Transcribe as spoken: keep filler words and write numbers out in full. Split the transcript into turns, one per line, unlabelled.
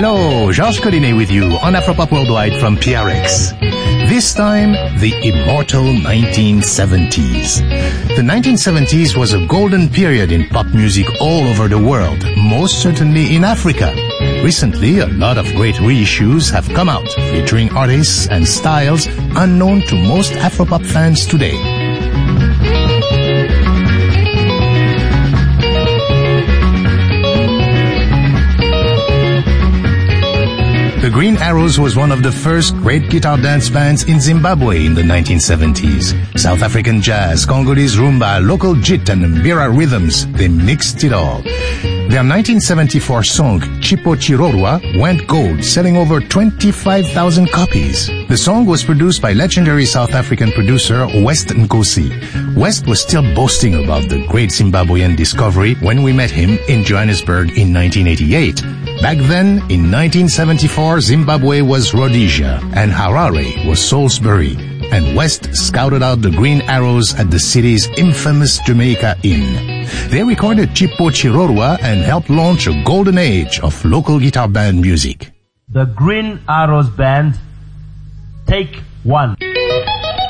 Hello, Georges Collinet with you on Afropop Worldwide from P R X. This time, the immortal nineteen seventies. The nineteen seventies was a golden period in pop music all over the world, most certainly in Africa. Recently, a lot of great reissues have come out, featuring artists and styles unknown to most Afropop fans today. The Green Arrows was one of the first great guitar dance bands in Zimbabwe in the nineteen seventies. South African jazz, Congolese rumba, local jit and mbira rhythms, they mixed it all. Their nineteen seventy-four song, Chipo Chirorwa, went gold, selling over twenty-five thousand copies. The song was produced by legendary South African producer West Nkosi. West was still boasting about the great Zimbabwean discovery when we met him in Johannesburg in nineteen eighty-eight. Back then, in nineteen seventy-four, Zimbabwe was Rhodesia and Harare was Salisbury, and West scouted out the Green Arrows at the city's infamous Jamaica Inn. They recorded Chipo Chirorwa and helped launch a golden age of local guitar band music.
The Green Arrows Band, take one.